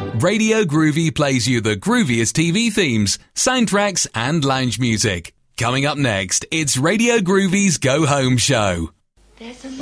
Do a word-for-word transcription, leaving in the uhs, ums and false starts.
Radio Groovy plays you the grooviest T V themes, soundtracks and lounge music. Coming up next, it's Radio Groovy's Go Home Show. There's a